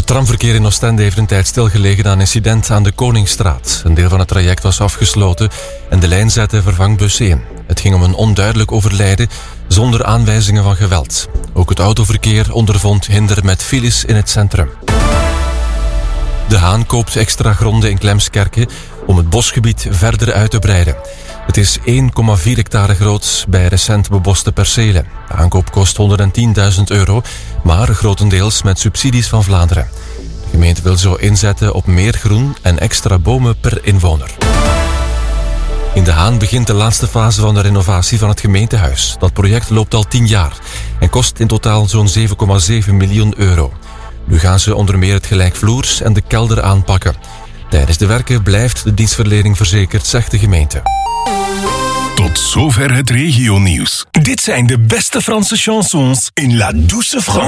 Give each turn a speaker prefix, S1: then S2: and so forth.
S1: Tramverkeer in Oostende heeft een tijd stilgelegen na een incident aan de Koningsstraat. Een deel van het traject was afgesloten en de lijn zette vervangbus in. Het ging om een onduidelijk overlijden zonder aanwijzingen van geweld. Ook het autoverkeer ondervond hinder met files in het centrum. De Haan koopt extra gronden in Klemskerke om het bosgebied verder uit te breiden. Het is 1,4 hectare groot bij recent beboste percelen. De aankoop kost €110.000, maar grotendeels met subsidies van Vlaanderen. De gemeente wil zo inzetten op meer groen en extra bomen per inwoner. In De Haan begint de laatste fase van de renovatie van het gemeentehuis. Dat project loopt al 10 jaar en kost in totaal zo'n €7,7 miljoen. Nu gaan ze onder meer het gelijkvloers en de kelder aanpakken. Tijdens de werken blijft de dienstverlening verzekerd, zegt de gemeente.
S2: Tot zover het regionieuws. Dit zijn de beste Franse chansons in La Douce France.